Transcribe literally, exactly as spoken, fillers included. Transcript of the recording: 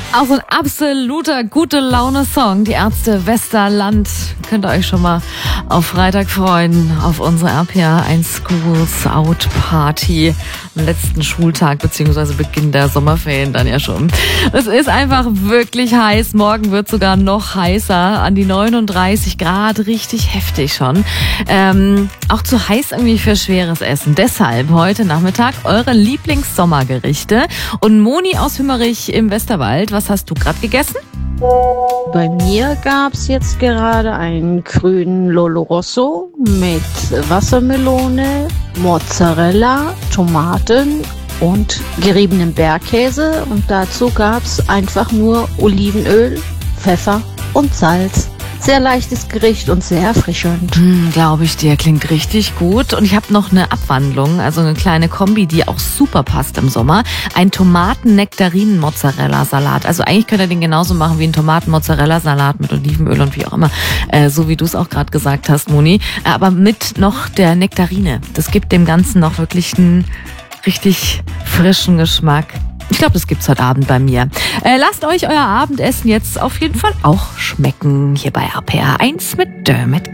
Auch so ein absoluter Gute-Laune-Song. Die Ärzte Westerland. Könnt ihr euch schon mal auf Freitag freuen, auf unsere R P R eins Schools Out Party. Am letzten Schultag beziehungsweise Beginn der Sommerferien dann ja schon. Es ist einfach wirklich heiß. Morgen wird sogar noch heißer. An die neununddreißig Grad. Richtig heftig schon. Ähm, auch zu heiß irgendwie für schweres Essen. Deshalb heute Nachmittag eure Lieblingssommergerichte. Und Moni aus Hümmerich im Westerwald, was hast du gerade gegessen? Bei mir gab's jetzt gerade einen grünen Lolo Rosso mit Wassermelone, Mozzarella, Tomaten und geriebenem Bergkäse. Und dazu gab's einfach nur Olivenöl, Pfeffer und Salz. Sehr leichtes Gericht und sehr erfrischend. Hm, glaube ich dir, klingt richtig gut. Und ich habe noch eine Abwandlung, also eine kleine Kombi, die auch super passt im Sommer. Ein Tomaten-Nektarinen-Mozzarella-Salat. Also eigentlich könnt ihr den genauso machen wie ein Tomaten-Mozzarella-Salat mit Olivenöl und wie auch immer. Äh, so wie du es auch gerade gesagt hast, Moni. Aber mit noch der Nektarine. Das gibt dem Ganzen noch wirklich einen richtig frischen Geschmack. Ich glaube, das gibt's heute Abend bei mir. Äh, lasst euch euer Abendessen jetzt auf jeden Fall auch schmecken. Hier bei R P R eins mit Dermot